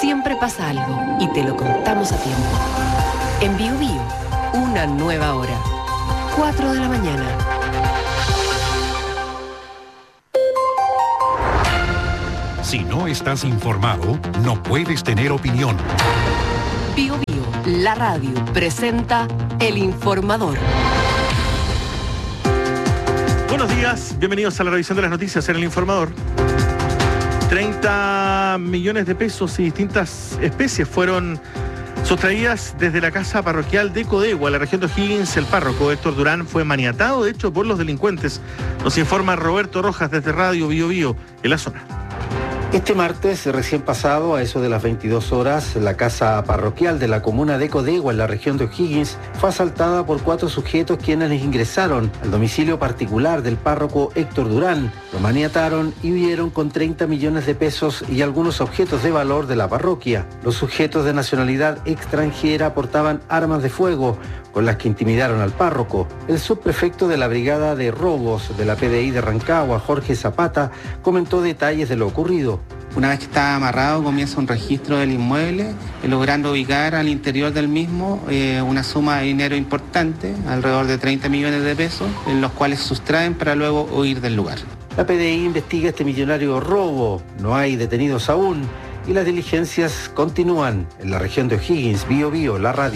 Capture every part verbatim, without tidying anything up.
siempre pasa algo y te lo contamos a tiempo. En Bio Bio, una nueva hora. cuatro de la mañana. Si no estás informado, no puedes tener opinión. Bio Bio, la radio, presenta El Informador. Buenos días, bienvenidos a la revisión de las noticias en El Informador. treinta millones de pesos y distintas especies fueron sustraídas desde la casa parroquial de Codegua, en la región de O'Higgins. El párroco Héctor Durán fue maniatado, de hecho, por los delincuentes. Nos informa Roberto Rojas desde Radio Bio Bio, en la zona. Este martes, recién pasado, a eso de las veintidós horas, la casa parroquial de la comuna de Codegua, en la región de O'Higgins, fue asaltada por cuatro sujetos quienes les ingresaron al domicilio particular del párroco Héctor Durán. Lo maniataron y huyeron con treinta millones de pesos y algunos objetos de valor de la parroquia. Los sujetos de nacionalidad extranjera portaban armas de fuego, con las que intimidaron al párroco. El subprefecto de la Brigada de Robos de la P D I de Rancagua, Jorge Zapata, comentó detalles de lo ocurrido. Una vez que está amarrado, comienza un registro del inmueble, logrando ubicar al interior del mismo eh, una suma de dinero importante, alrededor de treinta millones de pesos, en los cuales sustraen para luego huir del lugar. La P D I investiga este millonario robo. No hay detenidos aún y las diligencias continúan en la región de O'Higgins. Bio Bio, la radio.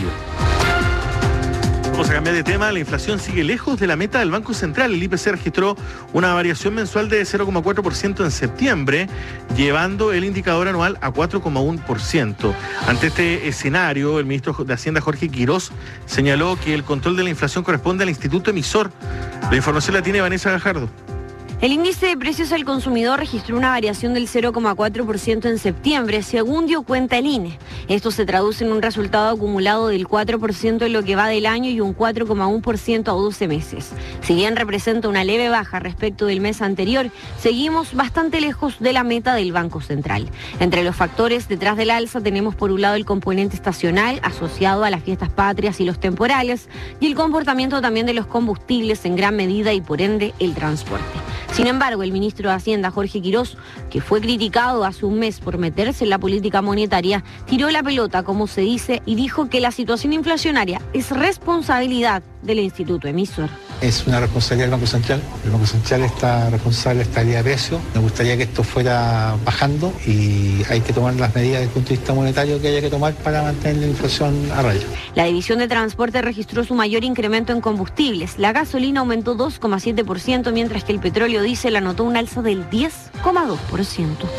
Vamos a cambiar de tema. La inflación sigue lejos de la meta del Banco Central. El I P C registró una variación mensual de cero coma cuatro por ciento en septiembre, llevando el indicador anual a cuatro coma uno por ciento. Ante este escenario, el ministro de Hacienda, Jorge Quirós, señaló que el control de la inflación corresponde al instituto emisor. La información la tiene Vanessa Gajardo. El índice de precios al consumidor registró una variación del cero coma cuatro por ciento en septiembre, según dio cuenta el I N E. Esto se traduce en un resultado acumulado del cuatro por ciento en lo que va del año y un cuatro coma uno por ciento a doce meses. Si bien representa una leve baja respecto del mes anterior, seguimos bastante lejos de la meta del Banco Central. Entre los factores detrás del alza tenemos por un lado el componente estacional asociado a las fiestas patrias y los temporales, y el comportamiento también de los combustibles en gran medida y por ende el transporte. Sin embargo, el ministro de Hacienda, Jorge Quirós, que fue criticado hace un mes por meterse en la política monetaria, tiró la pelota, como se dice, y dijo que la situación inflacionaria es responsabilidad del instituto emisor. Es una responsabilidad del Banco Central. El Banco Central está responsable de la estabilidad de precios. Me gustaría que esto fuera bajando y hay que tomar las medidas desde el punto de vista monetario que haya que tomar para mantener la inflación a raya. La división de transporte registró su mayor incremento en combustibles. La gasolina aumentó dos coma siete por ciento, mientras que el petróleo diésel anotó un alza del diez coma dos por ciento.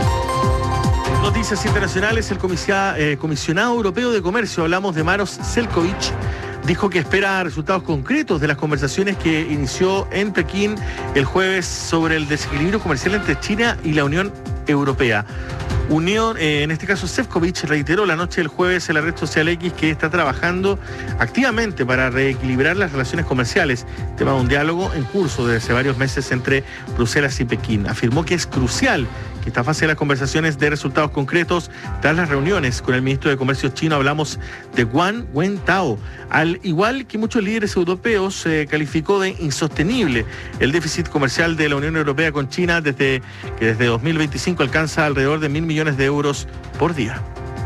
Noticias internacionales. El comisia, eh, comisionado europeo de comercio, hablamos de Maros Sefcovic, dijo que espera resultados concretos de las conversaciones que inició en Pekín el jueves sobre el desequilibrio comercial entre China y la Unión Europea. Unión, eh, en este caso Sefcovic reiteró la noche del jueves en la red social X que está trabajando activamente para reequilibrar las relaciones comerciales, tema de un diálogo en curso desde hace varios meses entre Bruselas y Pekín. Afirmó que es crucial que esta fase de las conversaciones dé resultados concretos. Tras las reuniones con el ministro de Comercio chino hablamos de Wang Wentao. Al igual que muchos líderes europeos, eh, calificó de insostenible el déficit comercial de la Unión Europea con China desde que desde dos mil veinticinco alcanza alrededor de mil millones de euros por día.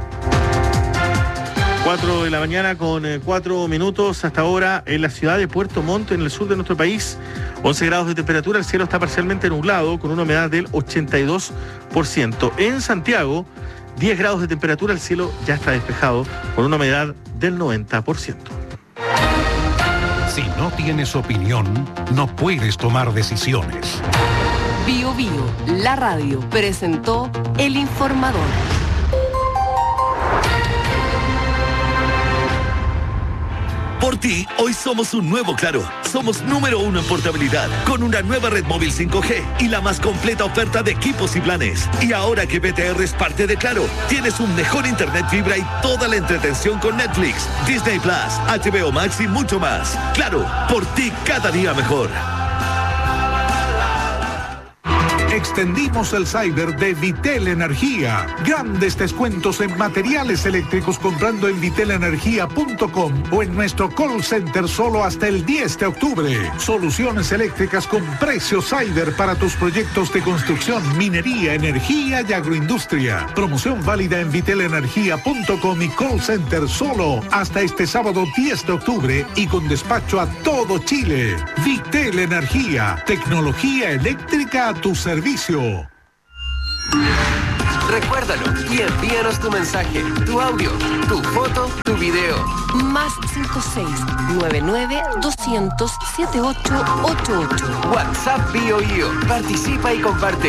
cuatro de la mañana con eh, cuatro minutos hasta ahora en la ciudad de Puerto Montt, en el sur de nuestro país. once grados de temperatura, el cielo está parcialmente nublado con una humedad del ochenta y dos por ciento. En Santiago, diez grados de temperatura, el cielo ya está despejado con una humedad del noventa por ciento. Si no tienes opinión, no puedes tomar decisiones. Bio Bio, la radio, presentó El Informador. Por ti, hoy somos un nuevo Claro. Somos número uno en portabilidad, con una nueva red móvil cinco G y la más completa oferta de equipos y planes. Y ahora que B T R es parte de Claro, tienes un mejor internet fibra y toda la entretención con Netflix, Disney Plus, H B O Max y mucho más. Claro, por ti cada día mejor. Extendimos el cyber de Vitel Energía. Grandes descuentos en materiales eléctricos comprando en vitel energía punto com o en nuestro call center solo hasta el diez de octubre. Soluciones eléctricas con precios cyber para tus proyectos de construcción, minería, energía y agroindustria. Promoción válida en vitel energía punto com y call center solo hasta este sábado diez de octubre y con despacho a todo Chile. Vitel Energía, tecnología eléctrica a tu servicio. Recuérdalo y envíanos tu mensaje, tu audio, tu foto, tu video. Más cinco seis nueve nueve dos cero cero siete ocho ocho ocho. WhatsApp BioIO. Participa y comparte.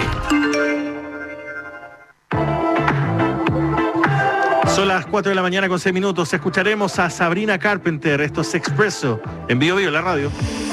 Son las cuatro de la mañana con seis minutos. Escucharemos a Sabrina Carpenter. Esto es Expresso en Bio Bio, la radio.